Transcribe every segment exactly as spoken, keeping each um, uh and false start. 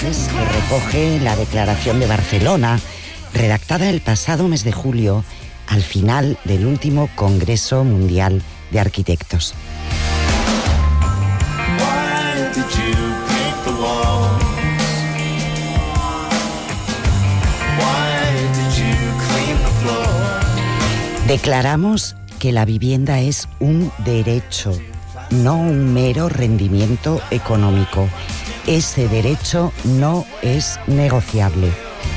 que recoge la Declaración de Barcelona, redactada el pasado mes de julio, al final del último Congreso Mundial de Arquitectos. Declaramos que la vivienda es un derecho, no un mero rendimiento económico. Ese derecho no es negociable.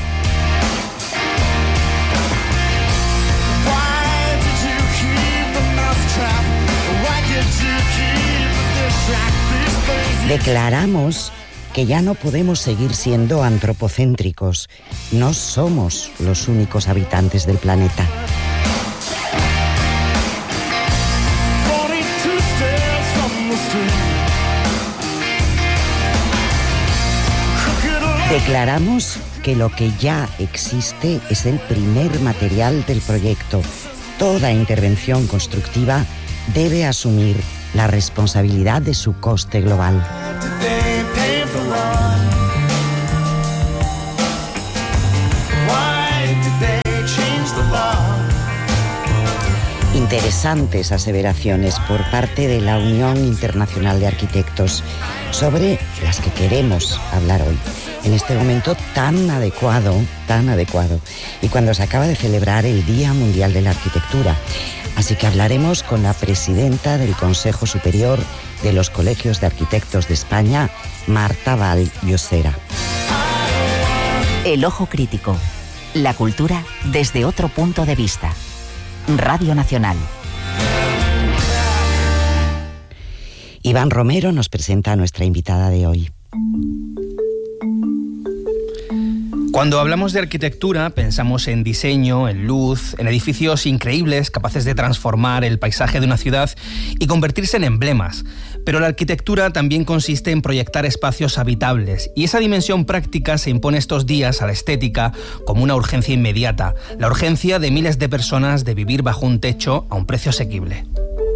Declaramos que ya no podemos seguir siendo antropocéntricos. No somos los únicos habitantes del planeta. Declaramos que lo que ya existe es el primer material del proyecto. Toda intervención constructiva debe asumir la responsabilidad de su coste global. Interesantes aseveraciones por parte de la Unión Internacional de Arquitectos, sobre las que queremos hablar hoy, en este momento tan adecuado, tan adecuado, y cuando se acaba de celebrar el Día Mundial de la Arquitectura. Así que hablaremos con la presidenta del Consejo Superior de los Colegios de Arquitectos de España, Marta Vall-Llosera. El ojo crítico. La cultura desde otro punto de vista. Radio Nacional. Iván Romero nos presenta a nuestra invitada de hoy. Cuando hablamos de arquitectura, pensamos en diseño, en luz, en edificios increíbles capaces de transformar el paisaje de una ciudad y convertirse en emblemas. Pero la arquitectura también consiste en proyectar espacios habitables, y esa dimensión práctica se impone estos días a la estética como una urgencia inmediata, la urgencia de miles de personas de vivir bajo un techo a un precio asequible.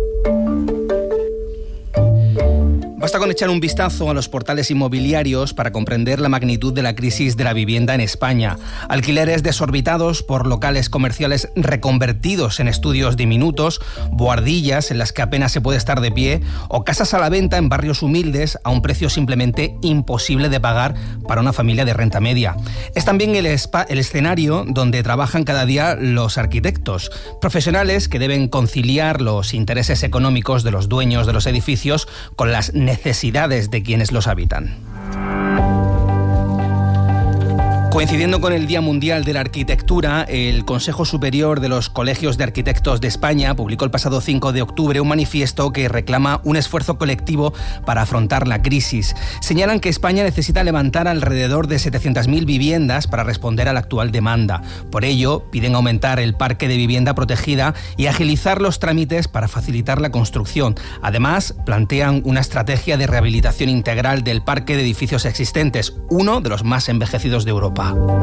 Basta con echar un vistazo a los portales inmobiliarios para comprender la magnitud de la crisis de la vivienda en España. Alquileres desorbitados por locales comerciales reconvertidos en estudios diminutos, buhardillas en las que apenas se puede estar de pie, o casas a la venta en barrios humildes a un precio simplemente imposible de pagar para una familia de renta media. Es también el, espa- el escenario donde trabajan cada día los arquitectos, profesionales que deben conciliar los intereses económicos de los dueños de los edificios con las necesidades de quienes los habitan. Coincidiendo con el Día Mundial de la Arquitectura, el Consejo Superior de los Colegios de Arquitectos de España publicó el pasado cinco de octubre un manifiesto que reclama un esfuerzo colectivo para afrontar la crisis. Señalan que España necesita levantar alrededor de setecientas mil viviendas para responder a la actual demanda. Por ello, piden aumentar el parque de vivienda protegida y agilizar los trámites para facilitar la construcción. Además, plantean una estrategia de rehabilitación integral del parque de edificios existentes, uno de los más envejecidos de Europa.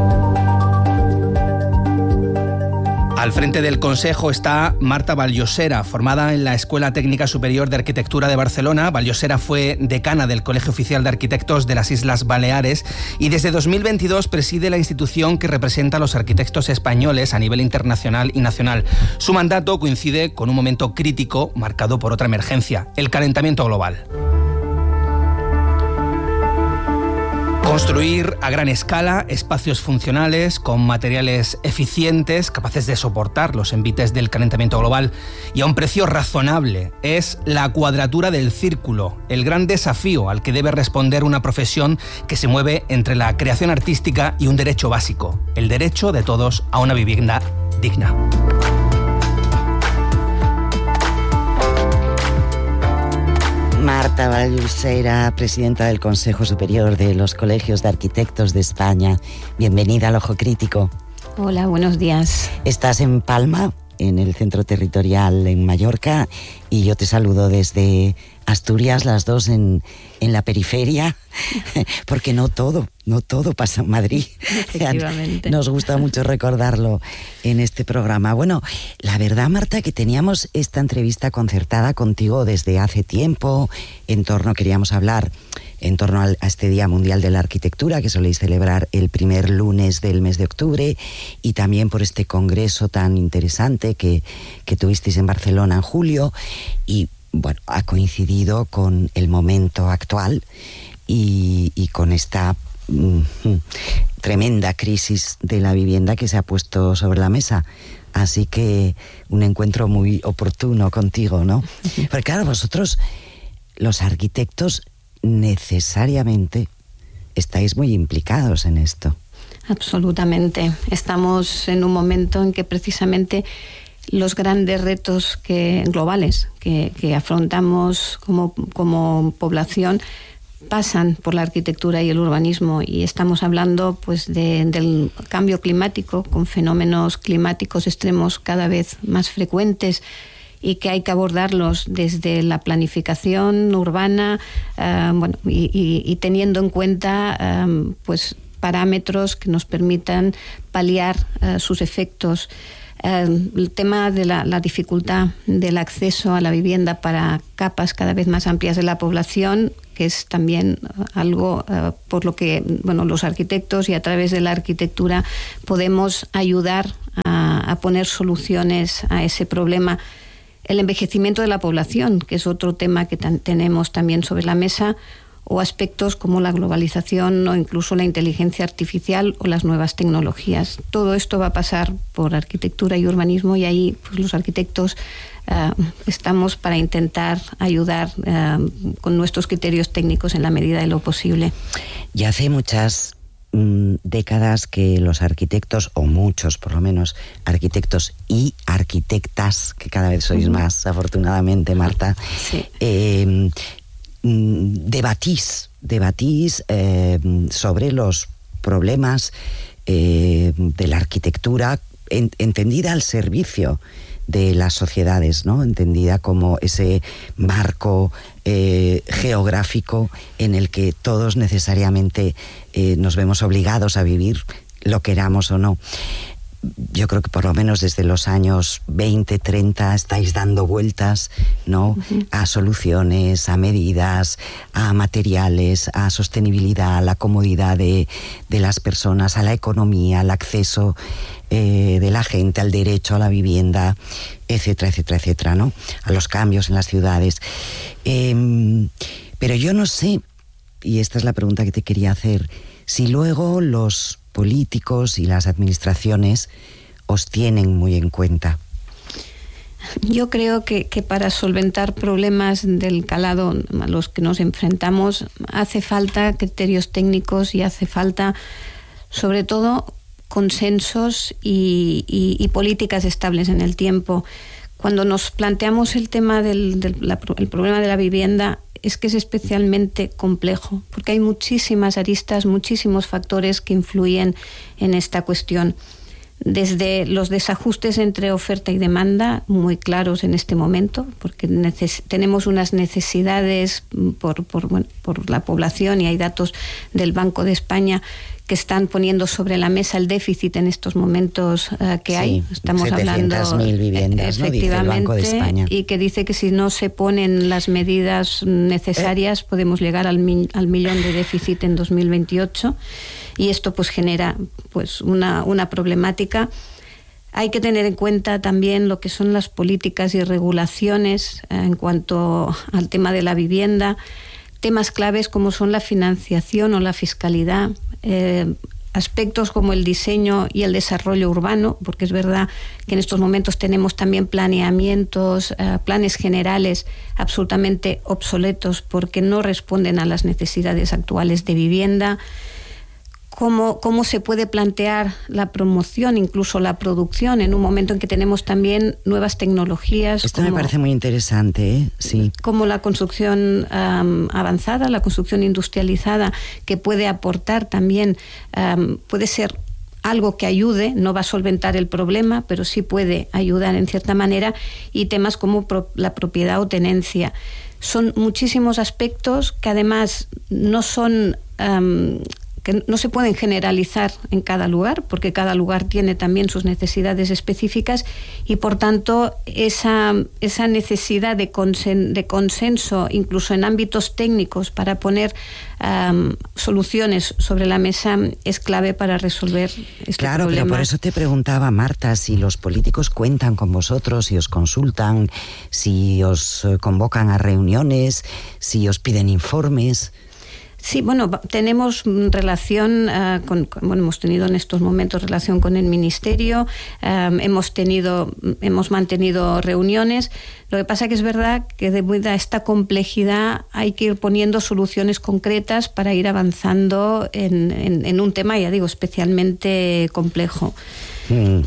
Al frente del Consejo está Marta Vall-Llosera, formada en la Escuela Técnica Superior de Arquitectura de Barcelona. Vall-Llosera fue decana del Colegio Oficial de Arquitectos de las Islas Baleares y desde dos mil veintidós preside la institución que representa a los arquitectos españoles a nivel internacional y nacional. Su mandato coincide con un momento crítico marcado por otra emergencia, el calentamiento global. Construir a gran escala espacios funcionales con materiales eficientes, capaces de soportar los envites del calentamiento global y a un precio razonable, es la cuadratura del círculo, el gran desafío al que debe responder una profesión que se mueve entre la creación artística y un derecho básico, el derecho de todos a una vivienda digna. Marta Vall-Llosera, presidenta del Consejo Superior de los Colegios de Arquitectos de España. Bienvenida al Ojo Crítico. Hola, buenos días. Estás en Palma, en el centro territorial en Mallorca, y yo te saludo desde Asturias, las dos en, en la periferia, porque no todo, no todo pasa en Madrid. Efectivamente. Nos gusta mucho recordarlo en este programa. Bueno, la verdad, Marta, que teníamos esta entrevista concertada contigo desde hace tiempo. En torno, queríamos hablar en torno al, a este Día Mundial de la Arquitectura, que soléis celebrar el primer lunes del mes de octubre, y también por este congreso tan interesante que, que tuvisteis en Barcelona en julio, y bueno, ha coincidido con el momento actual y, y con esta mm, tremenda crisis de la vivienda que se ha puesto sobre la mesa. Así que un encuentro muy oportuno contigo, ¿no? Porque claro, vosotros, los arquitectos, necesariamente estáis muy implicados en esto. Absolutamente. Estamos en un momento en que precisamente los grandes retos que, globales que, que afrontamos como, como población pasan por la arquitectura y el urbanismo, y estamos hablando pues de, del cambio climático, con fenómenos climáticos extremos cada vez más frecuentes y que hay que abordarlos desde la planificación urbana, uh, bueno, y, y, y teniendo en cuenta um, pues parámetros que nos permitan paliar uh, sus efectos. Uh, el tema de la, la dificultad del acceso a la vivienda para capas cada vez más amplias de la población, que es también algo uh, por lo que bueno, los arquitectos y a través de la arquitectura podemos ayudar a, a poner soluciones a ese problema. El envejecimiento de la población, que es otro tema que tan, tenemos también sobre la mesa, o aspectos como la globalización o incluso la inteligencia artificial o las nuevas tecnologías. Todo esto va a pasar por arquitectura y urbanismo, y ahí pues, los arquitectos uh, estamos para intentar ayudar uh, con nuestros criterios técnicos en la medida de lo posible. Ya hace muchas mm, décadas que los arquitectos, o muchos por lo menos, arquitectos y arquitectas, que cada vez sois uh-huh. más, afortunadamente, Marta, sí. eh, debatís, debatís eh, sobre los problemas eh, de la arquitectura en, entendida al servicio de las sociedades, ¿no? Entendida como ese marco eh, geográfico en el que todos necesariamente eh, nos vemos obligados a vivir, lo queramos o no. Yo creo que por lo menos desde los años veinte, treinta estáis dando vueltas, ¿no? Uh-huh. A soluciones, a medidas, a materiales, a sostenibilidad, a la comodidad de, de las personas, a la economía, al acceso eh, de la gente, al derecho a la vivienda, etcétera, etcétera, etcétera, ¿no? A los cambios en las ciudades. Eh, pero yo no sé, y esta es la pregunta que te quería hacer, si luego los políticos y las administraciones os tienen muy en cuenta. Yo creo que, que para solventar problemas del calado a los que nos enfrentamos hace falta criterios técnicos y hace falta, sobre todo, consensos y, y, y políticas estables en el tiempo. Cuando nos planteamos el tema del, del la, el problema de la vivienda, es que es especialmente complejo, porque hay muchísimas aristas, muchísimos factores que influyen en esta cuestión. Desde los desajustes entre oferta y demanda, muy claros en este momento, porque neces- tenemos unas necesidades por, por, bueno, por la población, y hay datos del Banco de España que están poniendo sobre la mesa el déficit en estos momentos uh, que sí, hay. Estamos hablando setecientas mil viviendas, ¿no? Dice el Banco de España. Y que dice que si no se ponen las medidas necesarias eh. podemos llegar al, mi- al millón de déficit en dos mil veintiocho, y esto pues genera pues una, una problemática. Hay que tener en cuenta también lo que son las políticas y regulaciones eh, en cuanto al tema de la vivienda, temas claves como son la financiación o la fiscalidad, eh, aspectos como el diseño y el desarrollo urbano, porque es verdad que en estos momentos tenemos también planeamientos, eh, planes generales absolutamente obsoletos porque no responden a las necesidades actuales de vivienda. Cómo, cómo se puede plantear la promoción, incluso la producción, en un momento en que tenemos también nuevas tecnologías. Esto como, me parece muy interesante, ¿eh? Sí. Como la construcción um, avanzada, la construcción industrializada, que puede aportar también, um, puede ser algo que ayude, no va a solventar el problema, pero sí puede ayudar en cierta manera, y temas como pro, la propiedad o tenencia. Son muchísimos aspectos que además no son... Um, que no se pueden generalizar en cada lugar, porque cada lugar tiene también sus necesidades específicas y por tanto esa, esa necesidad de, consen, de consenso, incluso en ámbitos técnicos, para poner um, soluciones sobre la mesa es clave para resolver este claro, problema. Pero por eso te preguntaba, Marta, si los políticos cuentan con vosotros, si os consultan, si os convocan a reuniones, si os piden informes. Sí, bueno, tenemos relación uh, con, con, bueno, hemos tenido en estos momentos relación con el Ministerio, um, hemos tenido, hemos mantenido reuniones. Lo que pasa que es verdad que debido a esta complejidad hay que ir poniendo soluciones concretas para ir avanzando en, en, en un tema, ya digo, especialmente complejo. Mm.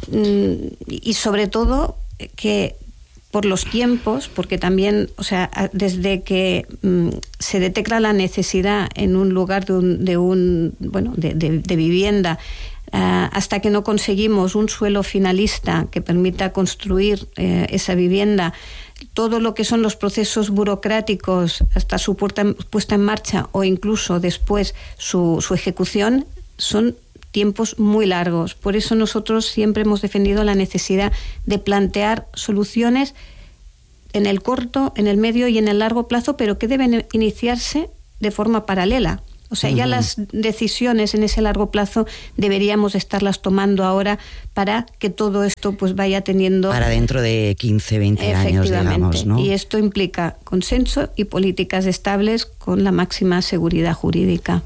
Y sobre todo que por los tiempos, porque también, o sea, desde que mm, se detecta la necesidad en un lugar de un, de un bueno, de, de, de vivienda, uh, hasta que no conseguimos un suelo finalista que permita construir eh, esa vivienda, todo lo que son los procesos burocráticos hasta su puesta, puesta en marcha o incluso después su, su ejecución, son tiempos muy largos. Por eso nosotros siempre hemos defendido la necesidad de plantear soluciones en el corto, en el medio y en el largo plazo, pero que deben iniciarse de forma paralela. O sea, uh-huh. ya las decisiones en ese largo plazo deberíamos estarlas tomando ahora para que todo esto pues vaya teniendo... Para dentro de quince, veinte años, digamos, ¿no? Y esto implica consenso y políticas estables con la máxima seguridad jurídica.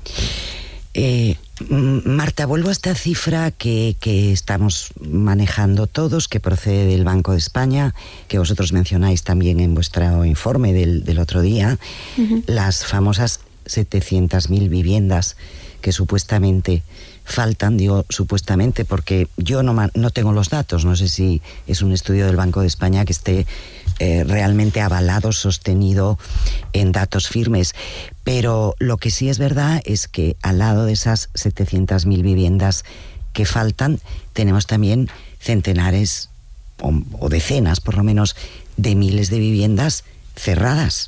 Eh, Marta, vuelvo a esta cifra que, que estamos manejando todos, que procede del Banco de España, que vosotros mencionáis también en vuestro informe del, del otro día, uh-huh. las famosas setecientas mil viviendas que supuestamente faltan, digo supuestamente porque yo no, no tengo los datos, no sé si es un estudio del Banco de España que esté eh, realmente avalado, sostenido en datos firmes, pero lo que sí es verdad es que al lado de esas setecientas mil viviendas que faltan, tenemos también centenares o, o decenas por lo menos de miles de viviendas cerradas.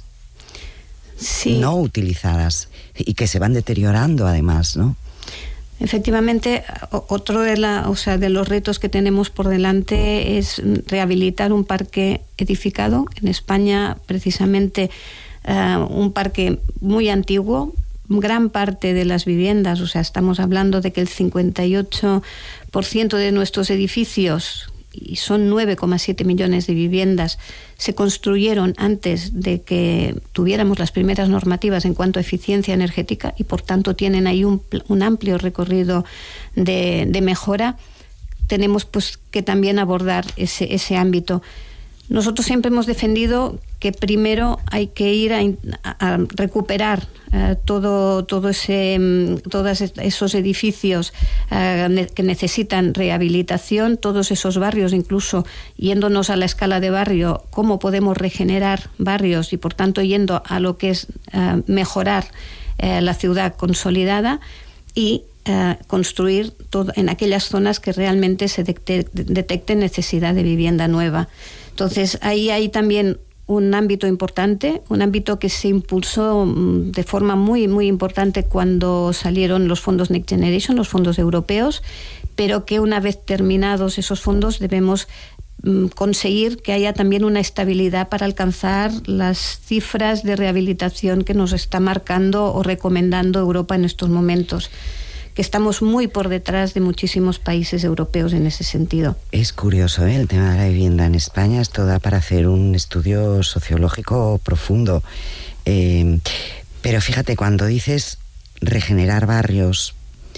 Sí. No utilizadas y que se van deteriorando además, ¿no? Efectivamente, otro de, la, o sea, de los retos que tenemos por delante es rehabilitar un parque edificado. En España, precisamente, uh, un parque muy antiguo, gran parte de las viviendas, o sea, estamos hablando de que el cincuenta y ocho por ciento de nuestros edificios, y son nueve coma siete millones de viviendas, se construyeron antes de que tuviéramos las primeras normativas en cuanto a eficiencia energética y por tanto tienen ahí un, un amplio recorrido de, de mejora. Tenemos pues que también abordar ese, ese ámbito. Nosotros siempre hemos defendido que primero hay que ir a, a recuperar uh, todo, todo ese, um, todos esos edificios uh, ne- que necesitan rehabilitación, todos esos barrios, incluso yéndonos a la escala de barrio, cómo podemos regenerar barrios y por tanto yendo a lo que es uh, mejorar uh, la ciudad consolidada y uh, construir todo en aquellas zonas que realmente se detecte, detecte necesidad de vivienda nueva. Entonces, ahí hay también un ámbito importante, un ámbito que se impulsó de forma muy, muy importante cuando salieron los fondos Next Generation, los fondos europeos, pero que una vez terminados esos fondos debemos mm, conseguir que haya también una estabilidad para alcanzar las cifras de rehabilitación que nos está marcando o recomendando Europa en estos momentos, que estamos muy por detrás de muchísimos países europeos en ese sentido. Es curioso, ¿eh? El tema de la vivienda en España, esto da para hacer un estudio sociológico profundo. Eh, pero fíjate, cuando dices regenerar barrios,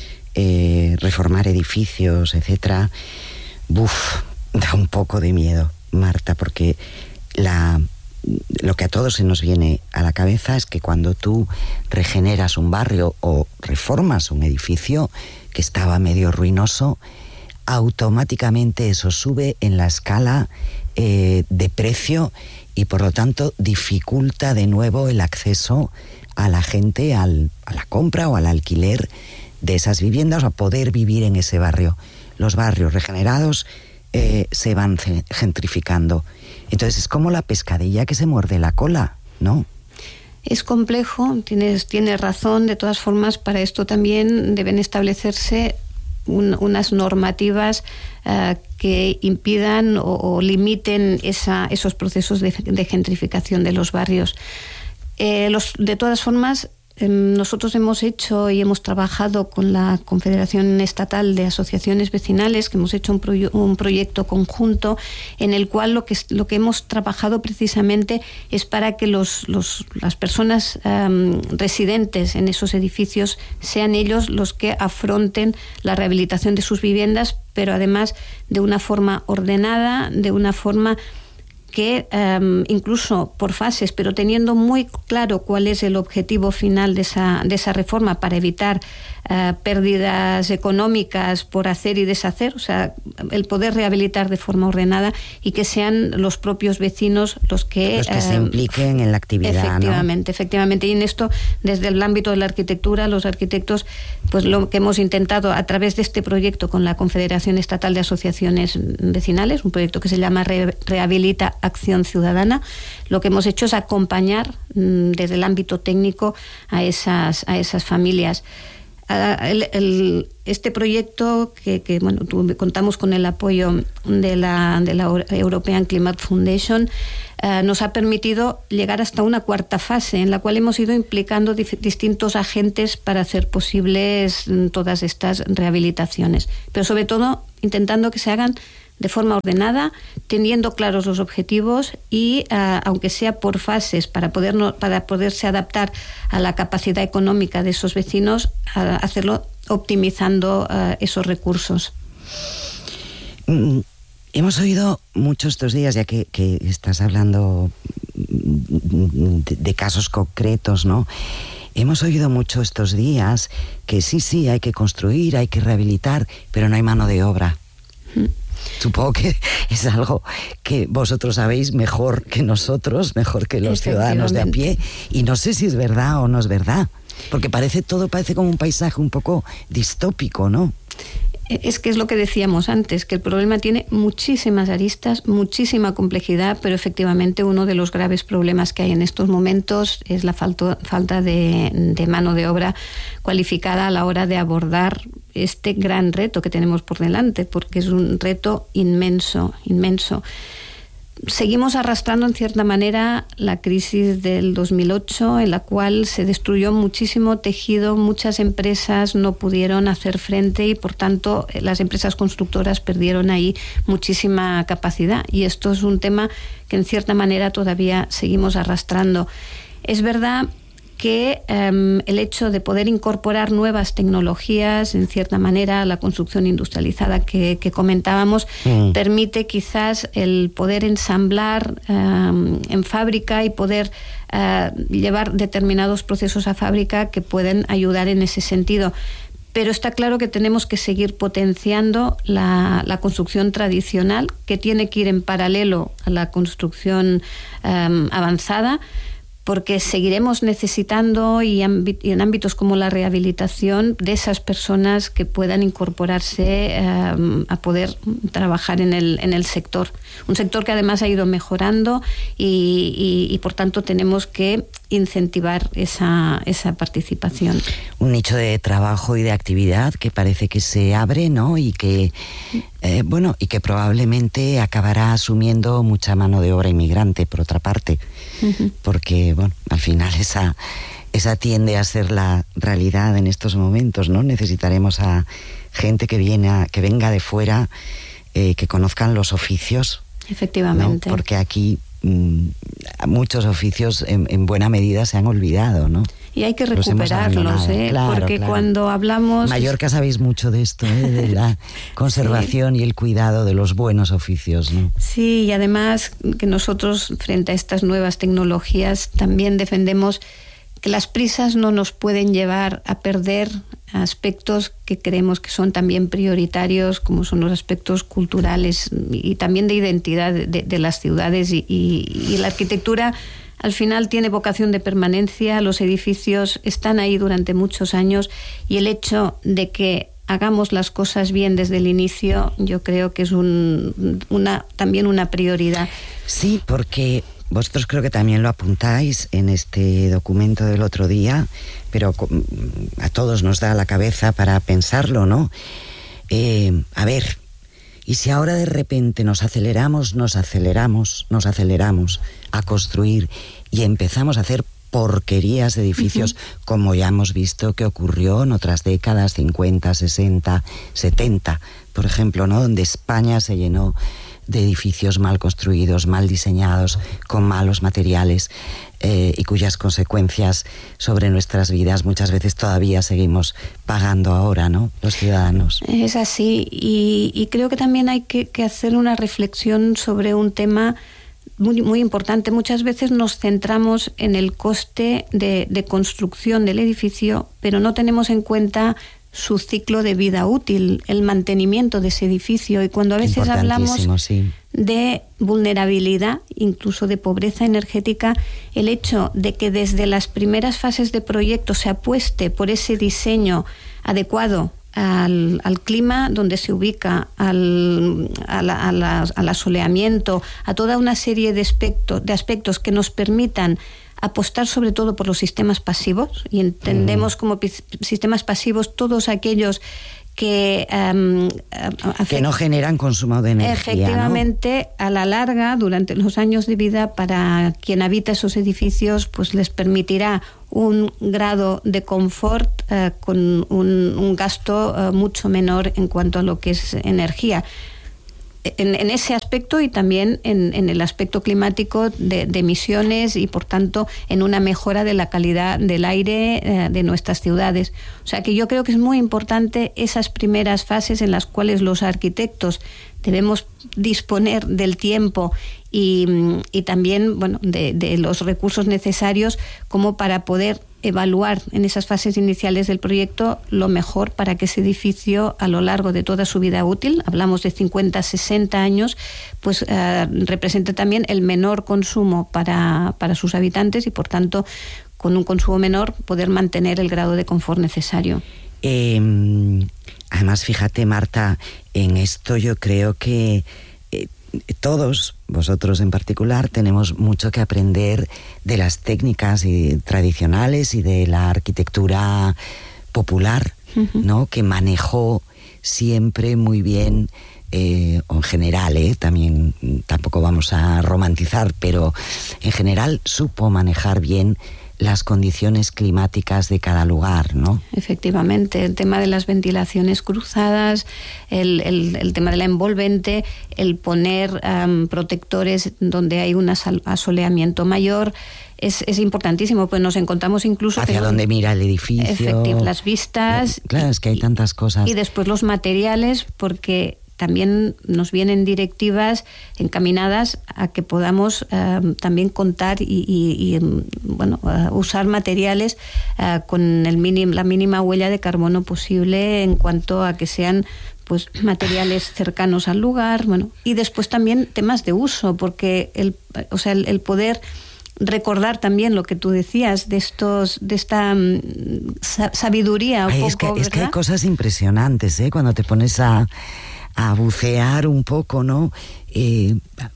eh, reformar edificios, etcétera, buf, da un poco de miedo, Marta, porque la... lo que a todos se nos viene a la cabeza es que cuando tú regeneras un barrio o reformas un edificio que estaba medio ruinoso, automáticamente eso sube en la escala eh, de precio y por lo tanto dificulta de nuevo el acceso a la gente al, a la compra o al alquiler de esas viviendas o a poder vivir en ese barrio. Los barrios regenerados eh, se van gentrificando. Entonces es como la pescadilla que se muerde la cola, ¿no? Es complejo, tienes, tienes razón. De todas formas, para esto también deben establecerse un, unas normativas uh, que impidan o, o limiten esa, esos procesos de, de gentrificación de los barrios. Eh, los, de todas formas, nosotros hemos hecho y hemos trabajado con la Confederación Estatal de Asociaciones Vecinales, que hemos hecho un, proye- un proyecto conjunto en el cual lo que, lo que hemos trabajado precisamente es para que los, los, las personas um, residentes en esos edificios sean ellos los que afronten la rehabilitación de sus viviendas, pero además de una forma ordenada, de una forma que um, incluso por fases, pero teniendo muy claro cuál es el objetivo final de esa, de esa reforma para evitar uh, pérdidas económicas por hacer y deshacer, o sea, el poder rehabilitar de forma ordenada y que sean los propios vecinos los que... Los que uh, se impliquen en la actividad, efectivamente, ¿no? Efectivamente, y en esto, desde el ámbito de la arquitectura, los arquitectos, pues lo que hemos intentado a través de este proyecto con la Confederación Estatal de Asociaciones Vecinales, un proyecto que se llama Re- Rehabilita Acción Ciudadana, lo que hemos hecho es acompañar mmm, desde el ámbito técnico a esas, a esas familias. Uh, el, el, este proyecto, que, que bueno, tu, contamos con el apoyo de la, de la European Climate Foundation, uh, nos ha permitido llegar hasta una cuarta fase en la cual hemos ido implicando dif- distintos agentes para hacer posibles mm, todas estas rehabilitaciones, pero sobre todo intentando que se hagan de forma ordenada, teniendo claros los objetivos y, uh, aunque sea por fases, para, poder no, para poderse adaptar a la capacidad económica de esos vecinos, uh, hacerlo optimizando uh, esos recursos. Mm, hemos oído mucho estos días, ya que, que estás hablando de, de casos concretos, ¿no? Hemos oído mucho estos días que sí, sí, hay que construir, hay que rehabilitar, pero no hay mano de obra. Mm. Supongo que es algo que vosotros sabéis mejor que nosotros, mejor que los ciudadanos de a pie, y no sé si es verdad o no es verdad, porque parece todo parece como un paisaje un poco distópico, ¿no? Es que es lo que decíamos antes, que el problema tiene muchísimas aristas, muchísima complejidad, pero efectivamente uno de los graves problemas que hay en estos momentos es la falta, falta de, de mano de obra cualificada a la hora de abordar este gran reto que tenemos por delante, porque es un reto inmenso, inmenso. Seguimos arrastrando en cierta manera la crisis del dos mil ocho, en la cual se destruyó muchísimo tejido, muchas empresas no pudieron hacer frente y por tanto las empresas constructoras perdieron ahí muchísima capacidad, y esto es un tema que en cierta manera todavía seguimos arrastrando. Es verdad que um, el hecho de poder incorporar nuevas tecnologías, en cierta manera, la construcción industrializada que, que comentábamos, mm. permite quizás el poder ensamblar um, en fábrica y poder uh, llevar determinados procesos a fábrica que pueden ayudar en ese sentido. Pero está claro que tenemos que seguir potenciando la, la construcción tradicional, que tiene que ir en paralelo a la construcción um, avanzada, porque seguiremos necesitando y, ámbit- y en ámbitos como la rehabilitación de esas personas que puedan incorporarse eh, a poder trabajar en el, en el sector. Un sector que además ha ido mejorando y, y, y por tanto tenemos que incentivar esa, esa participación. Un nicho de trabajo y de actividad que parece que se abre, ¿no? Y que, eh, bueno, y que probablemente acabará asumiendo mucha mano de obra inmigrante, por otra parte. Uh-huh. Porque, bueno, al final esa, esa tiende a ser la realidad en estos momentos, ¿no? Necesitaremos a gente que viene a, que venga de fuera, eh, que conozcan los oficios. Efectivamente. ¿No? Porque aquí mmm, muchos oficios en, en buena medida se han olvidado, ¿no? Y hay que recuperarlos, ¿eh? Claro, porque claro. Cuando hablamos... En Mallorca sabéis mucho de esto, ¿eh? De la conservación sí. Y el cuidado de los buenos oficios, ¿no? Sí, y además que nosotros, frente a estas nuevas tecnologías, también defendemos que las prisas no nos pueden llevar a perder aspectos que creemos que son también prioritarios, como son los aspectos culturales y también de identidad de, de las ciudades y, y, y la arquitectura. Al final tiene vocación de permanencia, los edificios están ahí durante muchos años y el hecho de que hagamos las cosas bien desde el inicio, yo creo que es un, una, también una prioridad. Sí, porque vosotros creo que también lo apuntáis en este documento del otro día, pero a todos nos da la cabeza para pensarlo, ¿no? Eh, a ver, y si ahora de repente nos aceleramos, nos aceleramos, nos aceleramos a construir y empezamos a hacer porquerías de edificios, uh-huh. como ya hemos visto que ocurrió en otras décadas, cincuenta, sesenta, setenta, por ejemplo, ¿no? Donde España se llenó de edificios mal construidos, mal diseñados, con malos materiales, eh, y cuyas consecuencias sobre nuestras vidas muchas veces todavía seguimos pagando ahora, ¿no?, los ciudadanos. Es así, y, y creo que también hay que, que hacer una reflexión sobre un tema muy, muy importante. Muchas veces nos centramos en el coste de, de construcción del edificio, pero no tenemos en cuenta su ciclo de vida útil, el mantenimiento de ese edificio. Y cuando a veces hablamos sí. de vulnerabilidad, incluso de pobreza energética, el hecho de que desde las primeras fases de proyecto se apueste por ese diseño adecuado al, al clima donde se ubica, al, a la, a la, al asoleamiento, a toda una serie de aspectos, de aspectos que nos permitan apostar sobre todo por los sistemas pasivos, y entendemos uh-huh. como p- sistemas pasivos todos aquellos que um, afect- que no generan consumo de energía. Efectivamente, ¿no? A la larga, durante los años de vida, para quien habita esos edificios, pues les permitirá un grado de confort uh, con un, un gasto uh, mucho menor en cuanto a lo que es energía. En, en ese aspecto y también en, en el aspecto climático de, de emisiones y, por tanto, en una mejora de la calidad del aire eh, de nuestras ciudades. O sea que yo creo que es muy importante esas primeras fases en las cuales los arquitectos debemos disponer del tiempo y, y también, bueno, de, de los recursos necesarios como para poder evaluar en esas fases iniciales del proyecto lo mejor para que ese edificio, a lo largo de toda su vida útil, hablamos de cincuenta, sesenta años, pues eh, represente también el menor consumo para, para sus habitantes y, por tanto, con un consumo menor, poder mantener el grado de confort necesario. Eh, además, fíjate, Marta, en esto yo creo que eh, todos, vosotros en particular, tenemos mucho que aprender de las técnicas y, tradicionales y de la arquitectura popular, uh-huh. ¿no?, que manejó siempre muy bien, eh, o en general, eh, también tampoco vamos a romantizar, pero en general supo manejar bien las condiciones climáticas de cada lugar, ¿no? Efectivamente, el tema de las ventilaciones cruzadas, el, el, el tema de la envolvente, el poner um, protectores donde hay un asoleamiento mayor, es, es importantísimo, pues nos encontramos incluso... Hacia que, donde mira el edificio... Efectivamente, las vistas... Claro, es que hay tantas cosas. Y después los materiales, porque también nos vienen directivas encaminadas a que podamos uh, también contar y, y, y bueno, uh, usar materiales uh, con el minim, la mínima huella de carbono posible en cuanto a que sean pues materiales cercanos al lugar, bueno, y después también temas de uso, porque el, o sea, el, el poder recordar también lo que tú decías de estos de esta um, sabiduría. Ay, un es, poco, que, es que hay cosas impresionantes, ¿eh? Cuando te pones a a bucear un poco, ¿no? Eh,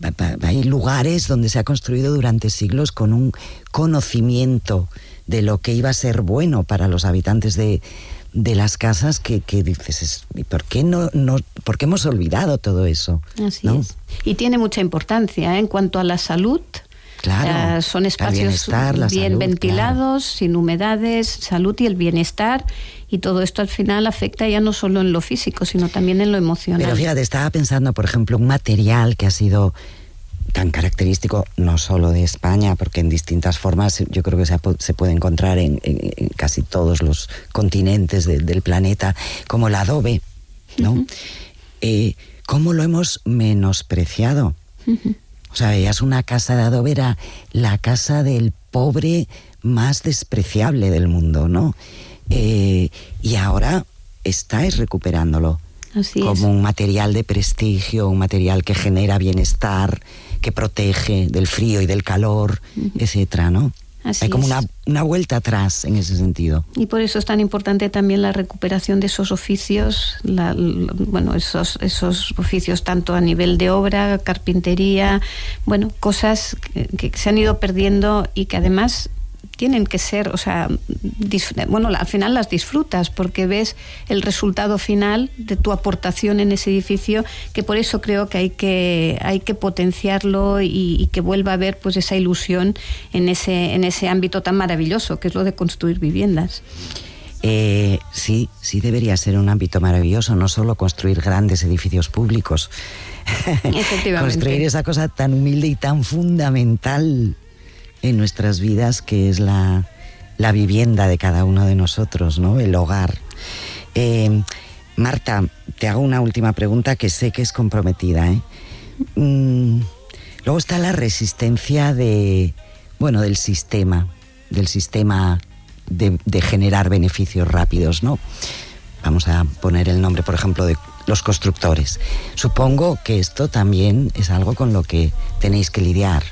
hay lugares donde se ha construido durante siglos con un conocimiento de lo que iba a ser bueno para los habitantes de, de las casas que, que dices, ¿y por qué no, no, por qué hemos olvidado todo eso? Así ¿no? es. Y tiene mucha importancia, ¿eh? En cuanto a la salud. Claro, uh, son espacios bien salud, ventilados, claro. sin humedades, salud y el bienestar, y todo esto al final afecta ya no solo en lo físico, sino también en lo emocional. Pero fíjate, estaba pensando, por ejemplo, un material que ha sido tan característico no solo de España, porque en distintas formas yo creo que se, se puede encontrar en, en, en casi todos los continentes de, del planeta, como el adobe, ¿no? Uh-huh. Eh, ¿Cómo lo hemos menospreciado? Uh-huh. O sea, veías una casa de adobe, era la casa del pobre más despreciable del mundo, ¿no? Eh, y ahora estáis recuperándolo. Así como es. Un material de prestigio, un material que genera bienestar, que protege del frío y del calor, uh-huh. etcétera, ¿no? Así Hay como es. una, una vuelta atrás en ese sentido. Y por eso es tan importante también la recuperación de esos oficios, la, la, bueno, esos, esos oficios tanto a nivel de obra, carpintería, bueno, cosas que, que se han ido perdiendo y que además tienen que ser, o sea, disfr- bueno, al final las disfrutas porque ves el resultado final de tu aportación en ese edificio, que por eso creo que hay que hay que potenciarlo y, y que vuelva a haber pues esa ilusión en ese en ese ámbito tan maravilloso que es lo de construir viviendas. Eh, sí, sí debería ser un ámbito maravilloso, no solo construir grandes edificios públicos, Efectivamente. construir esa cosa tan humilde y tan fundamental en nuestras vidas que es la, la vivienda de cada uno de nosotros, ¿no? El hogar. Eh, Marta, te hago una última pregunta que sé que es comprometida, ¿eh? Mm, luego está la resistencia de, bueno, del sistema, del sistema de, de generar beneficios rápidos, ¿no? Vamos a poner el nombre, por ejemplo, de los constructores. Supongo que esto también es algo con lo que tenéis que lidiar.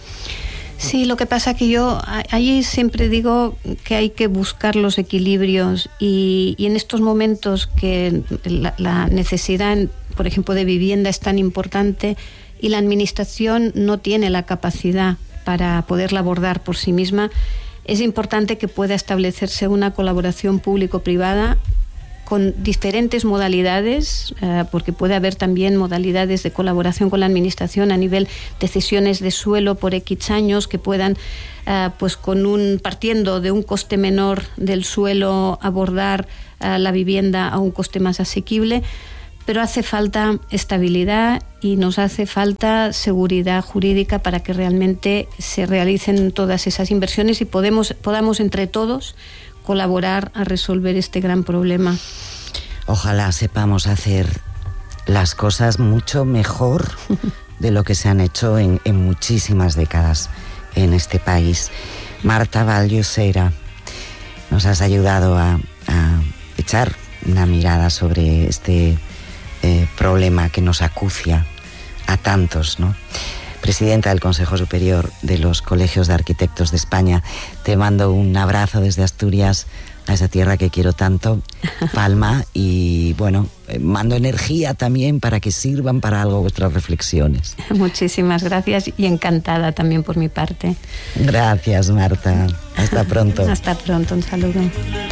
Sí, lo que pasa que yo allí siempre digo que hay que buscar los equilibrios y, y en estos momentos que la, la necesidad, por ejemplo, de vivienda es tan importante y la administración no tiene la capacidad para poderla abordar por sí misma, es importante que pueda establecerse una colaboración público-privada con diferentes modalidades, eh, porque puede haber también modalidades de colaboración con la administración a nivel de cesiones de suelo por X años que puedan, eh, pues con un partiendo de un coste menor del suelo abordar eh, la vivienda a un coste más asequible, pero hace falta estabilidad y nos hace falta seguridad jurídica para que realmente se realicen todas esas inversiones y podemos, podamos entre todos colaborar a resolver este gran problema. Ojalá sepamos hacer las cosas mucho mejor de lo que se han hecho en, en muchísimas décadas en este país. Marta Vall-Llosera, nos has ayudado a, a echar una mirada sobre este eh, problema que nos acucia a tantos, ¿no? Presidenta del Consejo Superior de los Colegios de Arquitectos de España, te mando un abrazo desde Asturias, a esa tierra que quiero tanto, Palma, y bueno, mando energía también para que sirvan para algo vuestras reflexiones. Muchísimas gracias y encantada también por mi parte. Gracias, Marta. Hasta pronto. Hasta pronto, un saludo.